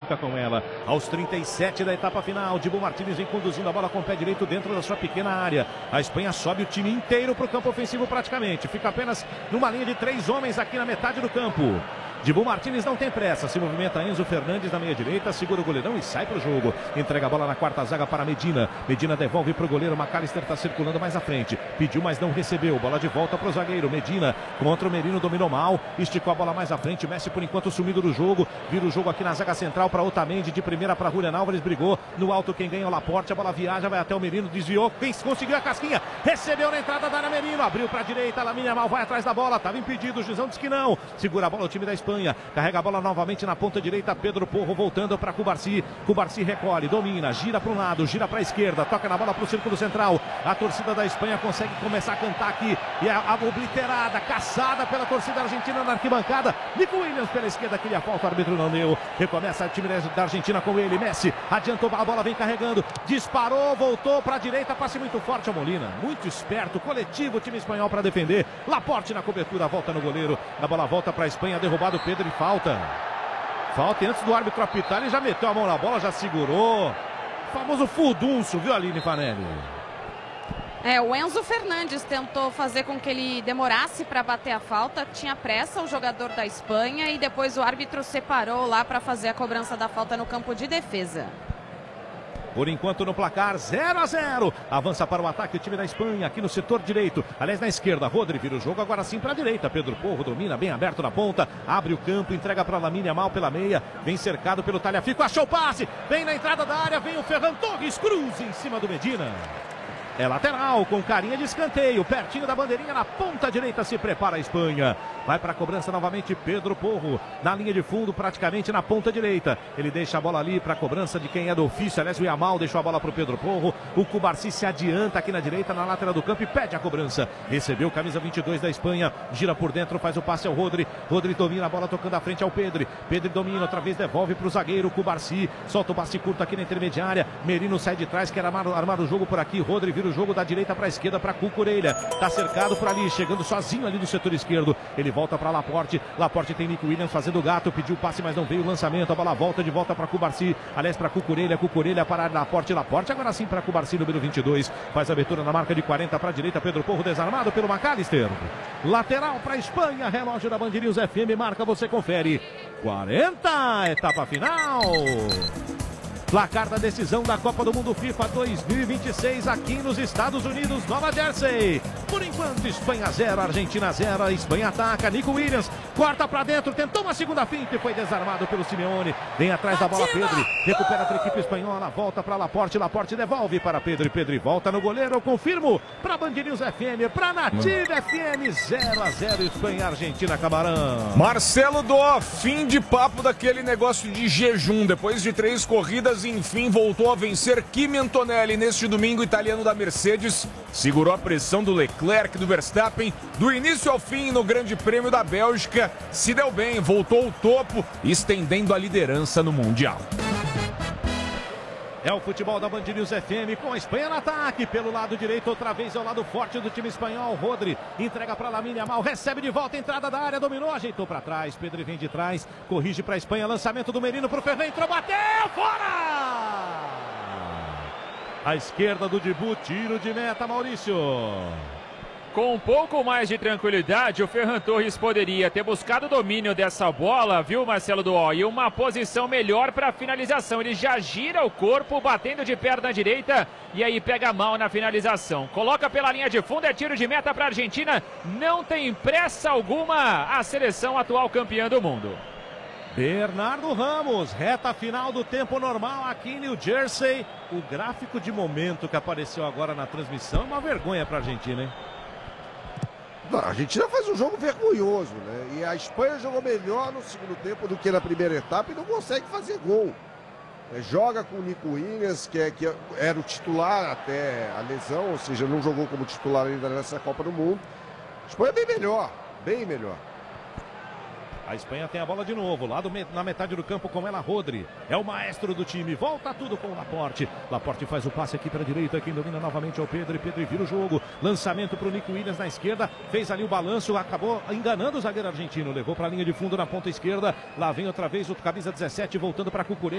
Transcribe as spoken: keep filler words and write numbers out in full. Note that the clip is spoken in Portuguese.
fica com ela. Aos trinta e sete da etapa final, Dibu Martínez vem conduzindo a bola com o pé direito dentro da sua pequena área. A Espanha sobe o time inteiro para o campo ofensivo praticamente. Fica apenas numa linha de três homens aqui na metade do campo. Dibu Martínez não tem pressa, se movimenta Enzo Fernandes na meia direita, segura o goleirão e sai para o jogo. Entrega a bola na quarta zaga para Medina. Medina devolve para o goleiro, McAllister está circulando mais à frente. Pediu, mas não recebeu. Bola de volta para o zagueiro. Medina contra o Merino, dominou mal. Esticou a bola mais à frente. Messi por enquanto sumido do jogo. Vira o jogo aqui na zaga central para Otamendi. De primeira para Julián Álvares, brigou. No alto quem ganha é o Laporte. A bola viaja, vai até o Merino, desviou. Quem conseguiu a casquinha? Recebeu na entrada da área Merino. Abriu para a direita. Lamine Yamal vai atrás da bola. Estava impedido. O juizão diz que não. Segura a bola o time da Espanha. Carrega a bola novamente na ponta direita, Pedro Porro voltando para Cubarsí. Cubarsí recolhe, domina, gira para um lado, gira para a esquerda, toca na bola para o círculo central. A torcida da Espanha consegue começar a cantar aqui. E a, a obliterada, caçada pela torcida argentina na arquibancada. Nico Williams pela esquerda, queria falta, o árbitro não deu. Recomeça o time da Argentina com ele. Messi adiantou, a bola vem carregando, disparou, voltou para a direita, passe muito forte a Molina. Muito esperto, coletivo o time espanhol para defender. Laporte na cobertura, volta no goleiro. A bola volta para a Espanha, derrubado o Pedro e falta. Falta, e antes do árbitro apitar, ele já meteu a mão na bola, já segurou. O famoso furdunço, viu, Aline Fanelli? É, o Enzo Fernandes tentou fazer com que ele demorasse para bater a falta. Tinha pressa o jogador da Espanha e depois o árbitro separou lá para fazer a cobrança da falta no campo de defesa. Por enquanto no placar zero a zero. Avança para o ataque o time da Espanha aqui no setor direito. Aliás, na esquerda, Rodri vira o jogo agora sim para a direita. Pedro Porro domina bem aberto na ponta. Abre o campo, entrega para Lamine Yamal pela meia. Vem cercado pelo Tagliafico, achou o passe. Vem na entrada da área, vem o Ferran Torres, cruza em cima do Medina. É lateral, com carinha de escanteio, pertinho da bandeirinha, na ponta direita se prepara a Espanha. Vai para a cobrança novamente Pedro Porro, na linha de fundo, praticamente na ponta direita. Ele deixa a bola ali para a cobrança de quem é do ofício, aliás o Yamal deixou a bola para o Pedro Porro. O Cubarsí se adianta aqui na direita, na lateral do campo e pede a cobrança. Recebeu camisa vinte e dois da Espanha, gira por dentro, faz o passe ao Rodri. Rodri domina a bola tocando à frente ao Pedro. Pedro domina, outra vez devolve para o zagueiro Cubarsí. Solta o passe curto aqui na intermediária. Merino sai de trás, quer armar, armar o jogo por aqui. Rodri vira o jogo da direita para a esquerda para Cucurella. Tá cercado por ali, chegando sozinho ali do setor esquerdo. Ele volta para Laporte. Laporte tem Nico Williams fazendo o gato, pediu o passe, mas não veio o lançamento. A bola volta de volta para Cubarsí. Aliás, para Cucurella. Cucurella para Laporte. Laporte agora sim para Cubarsí, número vinte e dois. Faz a abertura na marca de quarenta para a direita. Pedro Porro desarmado pelo McAllister. Lateral para a Espanha. Relógio da Band News F M. Marca, você confere. quarenta, etapa final. Placar da decisão da Copa do Mundo FIFA dois mil e vinte e seis aqui nos Estados Unidos, Nova Jersey. Por enquanto, Espanha zero, Argentina zero. A Espanha ataca, Nico Williams corta para dentro, tentou uma segunda finta e foi desarmado pelo Simeone. Vem atrás da bola Pedro, recupera para a equipe espanhola, volta para Laporte, Laporte devolve para Pedro e Pedro volta no goleiro. Eu confirmo para Band News F M, para Nativa F M, zero a zero Espanha, Argentina, Camarão. Marcelo Dó, fim de papo daquele negócio de jejum, depois de três corridas, enfim, voltou a vencer Kimi Antonelli neste domingo. Italiano da Mercedes segurou a pressão do Leclerc, do Verstappen, do início ao fim no Grande Prêmio da Bélgica. Se deu bem, voltou ao topo, estendendo a liderança no Mundial. É o futebol da Band News F M com a Espanha no ataque. Pelo lado direito, outra vez é o lado forte do time espanhol. Rodri entrega para Lamine Yamal, recebe de volta, entrada da área, dominou, ajeitou para trás. Pedro vem de trás, corrige para a Espanha. Lançamento do Merino para o Ferran, entrou, bateu, fora! À esquerda do Dibu, tiro de meta, Maurício. Com um pouco mais de tranquilidade, o Ferran Torres poderia ter buscado o domínio dessa bola, viu, Marcelo Duó? E uma posição melhor para a finalização. Ele já gira o corpo, batendo de perna direita, e aí pega mal na finalização. Coloca pela linha de fundo, é tiro de meta para a Argentina. Não tem pressa alguma a seleção atual campeã do mundo. Bernardo Ramos, reta final do tempo normal aqui em New Jersey. O gráfico de momento que apareceu agora na transmissão é uma vergonha para a Argentina, hein? A Argentina faz um jogo vergonhoso, né? E a Espanha jogou melhor no segundo tempo do que na primeira etapa e não consegue fazer gol. É, joga com o Nico Williams, que, é, que era o titular até a lesão, ou seja, não jogou como titular ainda nessa Copa do Mundo. A Espanha é bem melhor, bem melhor. A Espanha tem a bola de novo, lá do, na metade do campo com ela, Rodri. É o maestro do time, volta tudo com o Laporte. Laporte faz o passe aqui para a direita, quem domina novamente é o Pedro. E Pedro vira o jogo, lançamento para o Nico Williams na esquerda. Fez ali o balanço, acabou enganando o zagueiro argentino. Levou para a linha de fundo na ponta esquerda. Lá vem outra vez o camisa dezessete voltando para Cucurella.